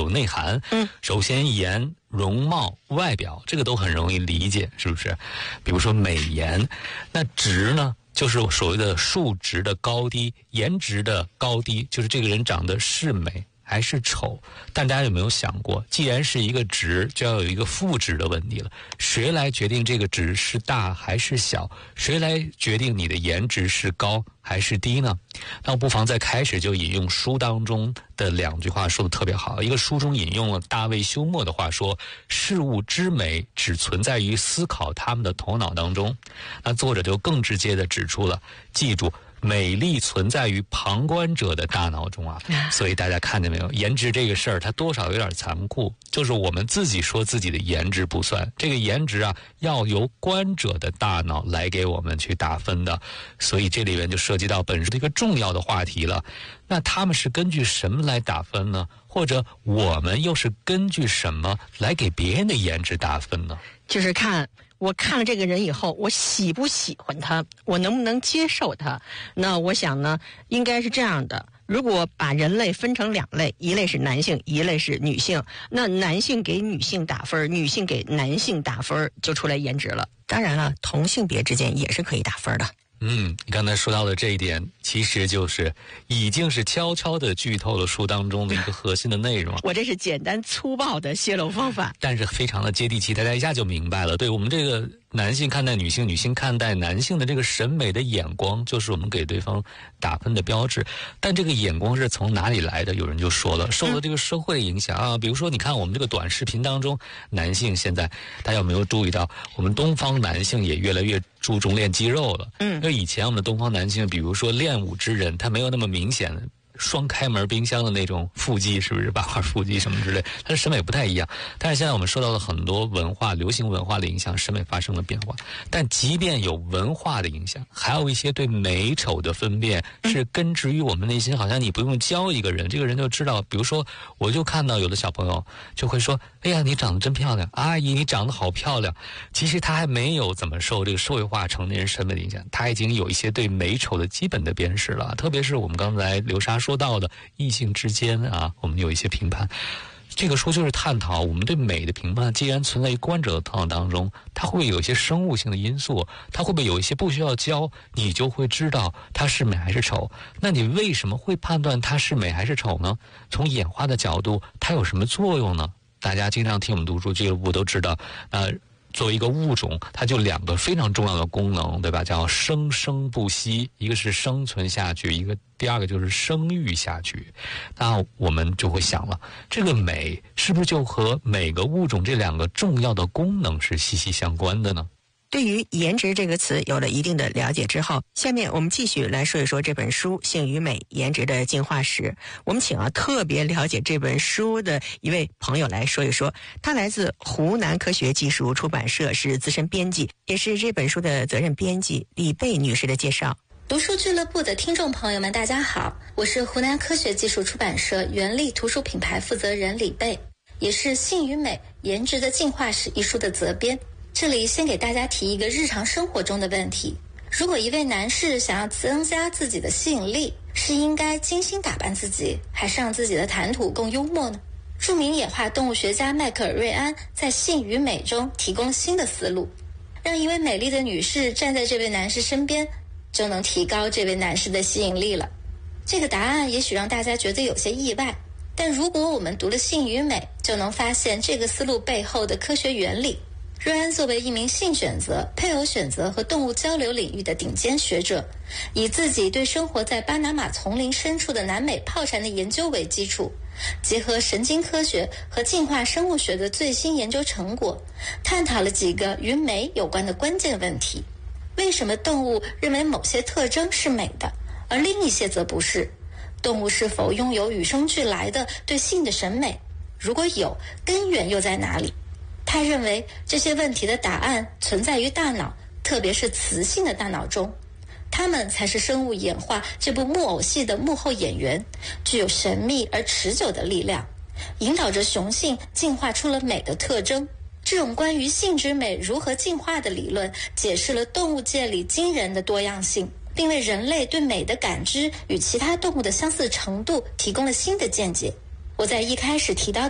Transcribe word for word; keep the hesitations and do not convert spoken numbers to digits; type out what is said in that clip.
有内涵。 嗯， 首先颜、容貌、外表，这个都很容易理解，是不是？比如说美颜，那值呢？就是所谓的数值的高低，颜值的高低，就是这个人长得是美还是丑。但大家有没有想过，既然是一个值，就要有一个负值的问题了。谁来决定这个值是大还是小？谁来决定你的颜值是高还是低呢？那我不妨在开始就引用书当中的两句话说的特别好。一个书中引用了大卫休谟的话说，事物之美只存在于思考他们的头脑当中。那作者就更直接的指出了，记住，美丽存在于旁观者的大脑中啊。所以大家看见没有，颜值这个事儿它多少有点残酷，就是我们自己说自己的颜值不算，这个颜值啊要由观者的大脑来给我们去打分的。所以这里面就涉及到本书的一个重要的话题了，那他们是根据什么来打分呢？或者我们又是根据什么来给别人的颜值打分呢？ 就是看我看了这个人以后，我喜不喜欢他，我能不能接受他。那我想呢，应该是这样的，如果把人类分成两类，一类是男性，一类是女性，那男性给女性打分，女性给男性打分，就出来颜值了。当然了，同性别之间也是可以打分的。 嗯，你刚才说到的这一点，其实就是已经是悄悄地剧透了书当中的一个核心的内容。 我这是简单粗暴的泄露方法， 但是非常的接地气，大家一下就明白了。对我们这个男性看待女性，女性看待男性的这个审美的眼光，就是我们给对方打分的标志。但这个眼光是从哪里来的？有人就说了，受了这个社会的影响啊。比如说，你看我们这个短视频当中，男性现在大家有没有注意到，我们东方男性也越来越注重练肌肉了。 嗯， 因为以前我们的东方男性，比如说练武之人，他没有那么明显的双开门冰箱的那种腹肌，是不是八块腹肌什么之类，他的审美不太一样。但是现在我们受到了很多文化流行文化的影响，审美发生了变化。但即便有文化的影响，还有一些对美丑的分辨是根植于我们内心，好像你不用教一个人，这个人就知道。比如说我就看到有的小朋友就会说，哎呀你长得真漂亮，阿姨你长得好漂亮。其实他还没有怎么受这个社会化成年人审美的影响，他已经有一些对美丑的基本的辨识了。特别是我们刚才流沙说到的异性之间啊，我们有一些评判。这个书就是探讨我们对美的评判，既然存在于观者的头脑当中，它会不会有一些生物性的因素？它会不会有一些不需要教你就会知道它是美还是丑？那你为什么会判断它是美还是丑呢？从演化的角度，它有什么作用呢？大家经常听我们读书俱乐部都知道，呃作为一个物种，它就两个非常重要的功能，对吧？叫生生不息，一个是生存下去，一个第二个就是生育下去。那我们就会想了，这个美是不是就和每个物种这两个重要的功能是息息相关的呢？ 对于颜值这个词有了一定的了解之后，下面我们继续来说一说这本书《性与美：颜值的进化史》。我们请啊特别了解这本书的一位朋友来说一说，他来自湖南科学技术出版社，是资深编辑，也是这本书的责任编辑李贝女士的介绍。 读书俱乐部的听众朋友们大家好，我是湖南科学技术出版社原力图书品牌负责人李贝，也是《性与美：颜值的进化史》一书的责编。这里先给大家提一个日常生活中的问题，如果一位男士想要增加自己的吸引力，是应该精心打扮自己，还是让自己的谈吐更幽默呢？著名演化动物学家迈克尔·瑞安在《性与美》中提供新的思路，让一位美丽的女士站在这位男士身边，就能提高这位男士的吸引力了。这个答案也许让大家觉得有些意外，但如果我们读了《性与美》，就能发现这个思路背后的科学原理。瑞安作为一名性选择、配偶选择和动物交流领域的顶尖学者，以自己对生活在巴拿马丛林深处的南美泡蝉的研究为基础，结合神经科学和进化生物学的最新研究成果，探讨了几个与美有关的关键问题。为什么动物认为某些特征是美的，而另一些则不是？动物是否拥有与生俱来的对性的审美？如果有，根源又在哪里？他认为这些问题的答案存在于大脑，特别是雌性的大脑中，它们才是生物演化这部木偶戏的幕后演员，具有神秘而持久的力量，引导着雄性进化出了美的特征。这种关于性之美如何进化的理论，解释了动物界里惊人的多样性，并为人类对美的感知与其他动物的相似程度提供了新的见解。我在一开始提到